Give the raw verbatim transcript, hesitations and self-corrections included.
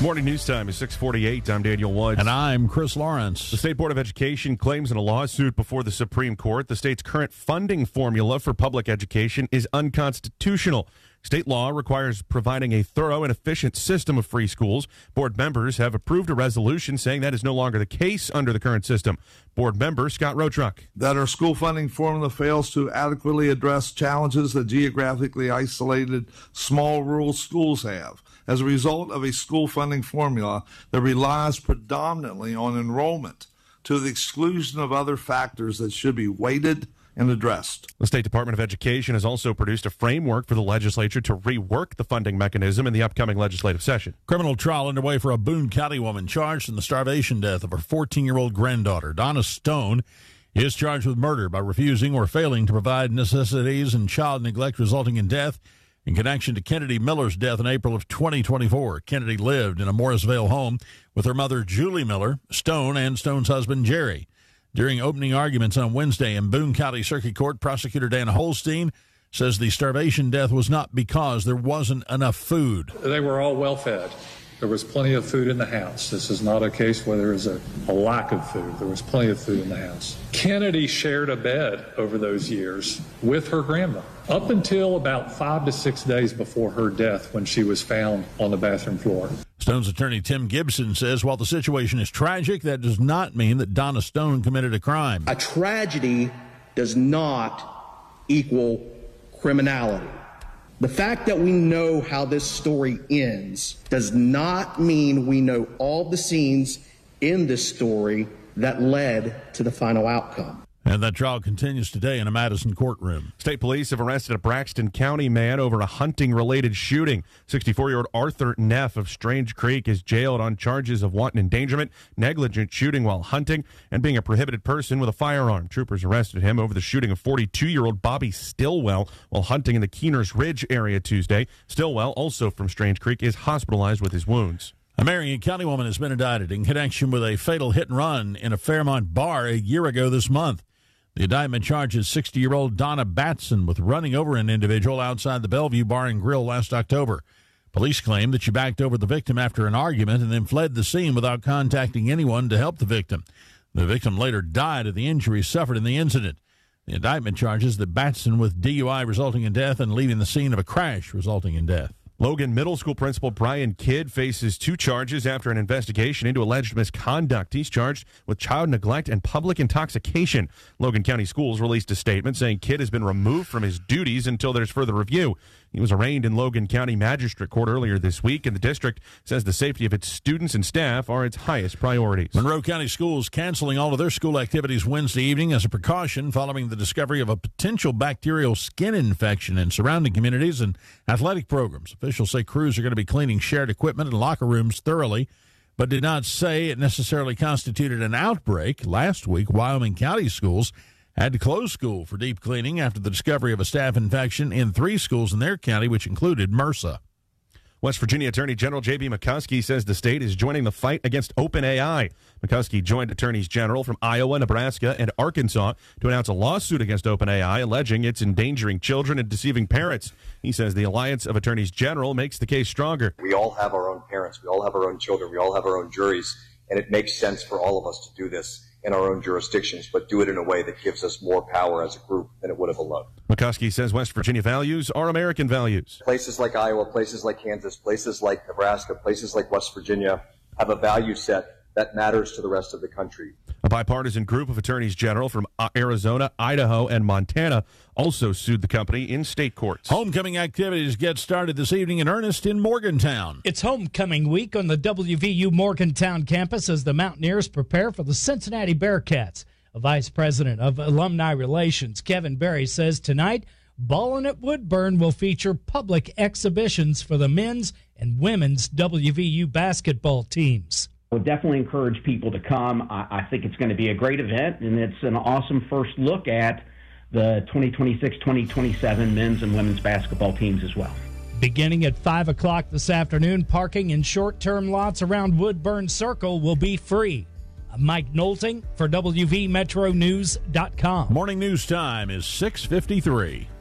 Morning news time is six forty-eight. I'm Daniel Woods. And I'm Chris Lawrence. The State Board of Education claims in a lawsuit before the Supreme Court the state's current funding formula for public education is unconstitutional. State law requires providing a thorough and efficient system of free schools. Board members have approved a resolution saying that is no longer the case under the current system. Board member Scott Roetruck. That our school funding formula fails to adequately address challenges that geographically isolated small rural schools have. As a result of a school funding formula that relies predominantly on enrollment to the exclusion of other factors that should be weighted and addressed. The State Department of Education has also produced a framework for the legislature to rework the funding mechanism in the upcoming legislative session. Criminal trial underway for a Boone County woman charged in the starvation death of her fourteen-year-old granddaughter. Donna Stone is charged with murder by refusing or failing to provide necessities and child neglect resulting in death in connection to Kennedy Miller's death in April of twenty twenty-four. Kennedy lived in a Morrisvale home with her mother, Julie Miller, Stone, and Stone's husband, Jerry. During opening arguments on Wednesday in Boone County Circuit Court, Prosecutor Dan Holstein says the starvation death was not because there wasn't enough food. They were all well fed. There was plenty of food in the house. This is not a case where there is a, a lack of food. There was plenty of food in the house. Kennedy shared a bed over those years with her grandma up until about five to six days before her death when she was found on the bathroom floor. Stone's attorney Tim Gibson says while the situation is tragic, that does not mean that Donna Stone committed a crime. A tragedy does not equal criminality. The fact that we know how this story ends does not mean we know all the scenes in this story that led to the final outcome. And that trial continues today in a Madison courtroom. State police have arrested a Braxton County man over a hunting-related shooting. sixty-four-year-old Arthur Neff of Strange Creek is jailed on charges of wanton endangerment, negligent shooting while hunting, and being a prohibited person with a firearm. Troopers arrested him over the shooting of forty-two-year-old Bobby Stillwell while hunting in the Keeners Ridge area Tuesday. Stillwell, also from Strange Creek, is hospitalized with his wounds. A Marion County woman has been indicted in connection with a fatal hit-and-run in a Fairmont bar a year ago this month. The indictment charges sixty-year-old Donna Batson with running over an individual outside the Bellevue Bar and Grill last October. Police claim that she backed over the victim after an argument and then fled the scene without contacting anyone to help the victim. The victim later died of the injuries suffered in the incident. The indictment charges that Batson with D U I resulting in death and leaving the scene of a crash resulting in death. Logan Middle School Principal Brian Kidd faces two charges after an investigation into alleged misconduct. He's charged with child neglect and public intoxication. Logan County Schools released a statement saying Kidd has been removed from his duties until there's further review. He was arraigned in Logan County Magistrate Court earlier this week, and the district says the safety of its students and staff are its highest priorities. Monroe County Schools canceling all of their school activities Wednesday evening as a precaution following the discovery of a potential bacterial skin infection in surrounding communities and athletic programs. Officials say crews are going to be cleaning shared equipment and locker rooms thoroughly, but did not say it necessarily constituted an outbreak. Last week, Wyoming County Schools had to close school for deep cleaning after the discovery of a staph infection in three schools in their county, which included MRSA. West Virginia Attorney General J B McCuskey says the state is joining the fight against OpenAI. McCuskey joined attorneys general from Iowa, Nebraska, and Arkansas to announce a lawsuit against OpenAI, alleging it's endangering children and deceiving parents. He says the Alliance of Attorneys General makes the case stronger. We all have our own parents. We all have our own children. We all have our own juries. And it makes sense for all of us to do this in our own jurisdictions, but do it in a way that gives us more power as a group than it would have alone. McCuskey says West Virginia values are American values. Places like Iowa, places like Kansas, places like Nebraska, places like West Virginia have a value set that matters to the rest of the country. A bipartisan group of attorneys general from Arizona, Idaho, and Montana also sued the company in state courts. Homecoming activities get started this evening in earnest in Morgantown. It's homecoming week on the W V U Morgantown campus as the Mountaineers prepare for the Cincinnati Bearcats. A vice president of alumni relations, Kevin Berry, says tonight, Ballin' at Woodburn will feature public exhibitions for the men's and women's W V U basketball teams. I would definitely encourage people to come. I, I think it's going to be a great event, and it's an awesome first look at the twenty twenty-six twenty twenty-seven men's and women's basketball teams as well. Beginning at five o'clock this afternoon, parking in short-term lots around Woodburn Circle will be free. I'm Mike Knowlting for W V Metro News dot com. Morning news time is six fifty-three.